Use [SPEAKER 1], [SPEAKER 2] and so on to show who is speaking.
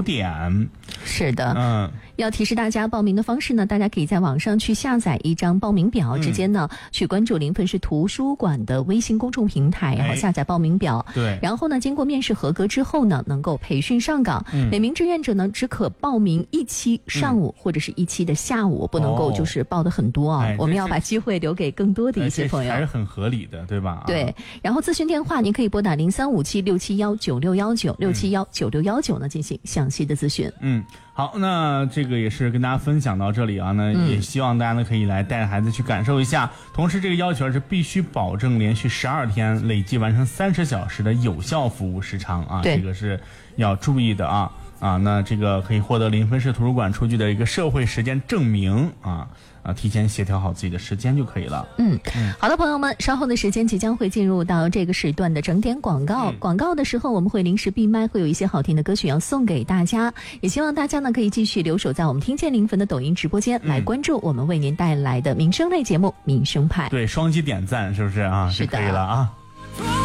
[SPEAKER 1] 9点。
[SPEAKER 2] 是的，要提示大家报名的方式呢，大家可以在网上去下载一张报名表，直接呢去关注临汾市图书馆的微信公众平台，然后下载报名表。
[SPEAKER 1] 对，
[SPEAKER 2] 然后呢，经过面试合格之后呢，能够培训上岗。每名志愿者呢，只可报名一期上午或者是一期的下午，不能够就是报的很多啊。我们要把机会留给更多的一些朋友，
[SPEAKER 1] 还是很合理的，对吧？
[SPEAKER 2] 对。然后咨询电话您可以拨打0357671619，6719619呢进行详细的咨询。
[SPEAKER 1] 好，那这个也是跟大家分享到这里啊，那也希望大家呢可以来带着孩子去感受一下。同时这个要求是必须保证连续12天累计完成30小时的有效服务时长啊，这个是要注意的啊。那这个可以获得临汾市图书馆出具的一个社会时间证明提前协调好自己的时间就可以了。
[SPEAKER 2] 好的，朋友们，稍后的时间即将会进入到这个时段的整点广告。广告的时候，我们会临时闭麦，会有一些好听的歌曲要送给大家。也希望大家呢可以继续留守在我们听见临汾的抖音直播间，来关注我们为您带来的民生类节目《民生派》。
[SPEAKER 1] 对，双击点赞是不是啊？
[SPEAKER 2] 是的，
[SPEAKER 1] 可以了啊。